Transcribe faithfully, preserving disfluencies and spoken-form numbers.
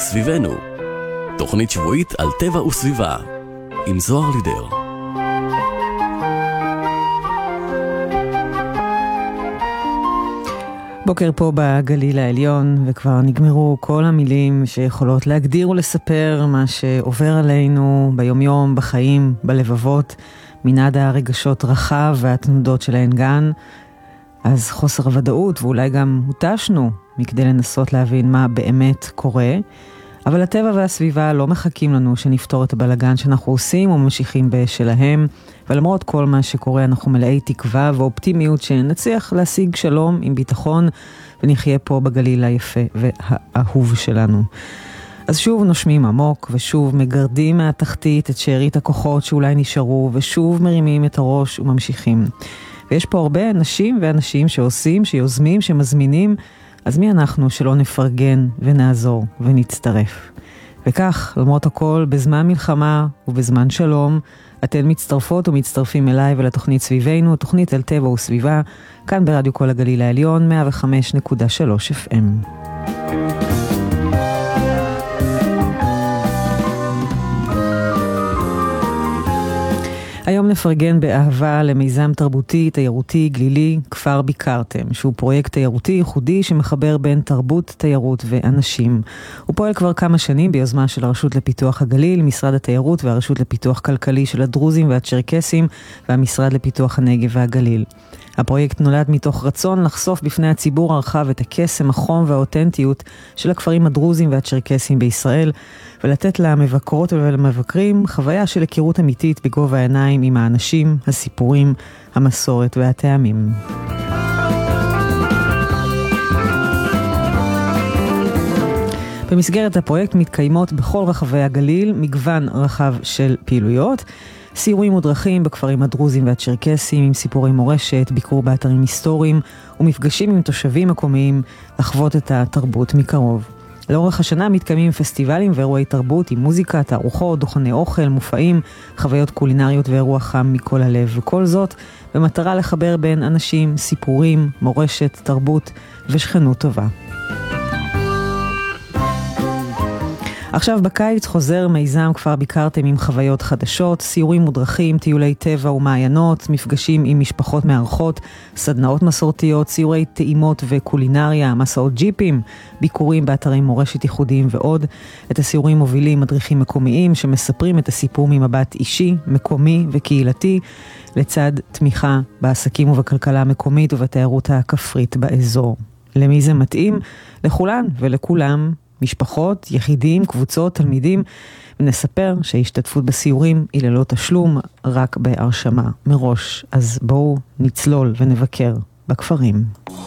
סביבנו, תוכנית שבועית על טבע וסביבה, עם זוהר לידר. בוקר פה בגליל העליון, וכבר נגמרו כל המילים שיכולות להגדיר ולספר מה שעובר עלינו ביומיום, בחיים, בלבבות. מנעד הרגשות רחב והתנודות שלהן גן. אז חוסר הוודאות, ואולי גם הותשנו מכדי לנסות להבין מה באמת קורה. אבל הטבע והסביבה לא מחכים לנו שנפתור את הבלגן שאנחנו עושים וממשיכים בשלהם. ולמרות כל מה שקורה אנחנו מלאי תקווה ואופטימיות שנצליח להשיג שלום עם ביטחון ונחיה פה בגליל היפה והאהוב שלנו. אז שוב נושמים עמוק ושוב מגרדים מהתחתית את שארית הכוחות שאולי נשארו ושוב מרימים את הראש וממשיכים. ויש פה הרבה אנשים ואנשים שעושים, שיוזמים, שמזמינים, אז מי אנחנו שלא נפרגן ונעזור ונצטרף? וכך, למרות הכל, בזמן מלחמה ובזמן שלום, אתן מצטרפות ומצטרפים אליי ולתוכנית סביבנו, תוכנית על טבע וסביבה, כאן ברדיו כל הגליל העליון, מאה וחמש נקודה שלוש אף אם. היום נפרגן באהבה למיזם תרבותי, תיירותי, גלילי, כפר ביקרתם, שהוא פרויקט תיירותי ייחודי שמחבר בין תרבות, תיירות ואנשים. הוא פועל כבר כמה שנים ביוזמה של הרשות לפיתוח הגליל, משרד התיירות והרשות לפיתוח כלכלי של הדרוזים והצ'רקסים והמשרד לפיתוח הנגב והגליל. הפרויקט נולד מתוך רצון לחשוף בפני הציבור הרחב את הקסם, החום והאותנטיות של הכפרים הדרוזים והצ'רקסים בישראל, ולתת למבקרות ולמבקרים חוויה של הכירות אמיתית בגובה העיניים עם האנשים, הסיפורים, המסורת והטעמים. במסגרת הפרויקט מתקיימות בכל רחבי הגליל מגוון רחב של פעילויות, סיורים ודרכים בכפרים הדרוזים והצ'רקסים עם סיפורי מורשת, ביקור באתרים היסטוריים ומפגשים עם תושבים מקומיים לחוות את התרבות מקרוב. לאורך השנה מתקיימים פסטיבלים ואירועי תרבות עם מוזיקה, תערוכות, דוכני אוכל, מופעים, חוויות קולינריות ואירוע חם מכל הלב, וכל זאת במטרה לחבר בין אנשים, סיפורים, מורשת, תרבות ושכנות טובה. עכשיו בקיץ חוזר מיזם כפר ביקרתם עם חוויות חדשות, סיורים ודרכים, טיולי טבע ומעיינות, מפגשים עם משפחות מארחות, סדנאות מסורתיות, סיורי טעימות וקולינריה, מסעות ג'יפים, ביקורים באתרי מורשת ייחודיים ועוד. את הסיורים מובילים מדריכים מקומיים שמספרים את הסיפור ממבט אישי, מקומי וקהילתי, לצד תמיכה בעסקים ובכלכלה המקומית ובתיירות הכפרית באזור. למי זה מתאים? לכולן ולכולם. משפחות, יחידים, קבוצות, תלמידים, ונספר שההשתתפות בסיורים היא ללא תשלום, רק בהרשמה מראש. אז בואו נצלול ונבקר בכפרים.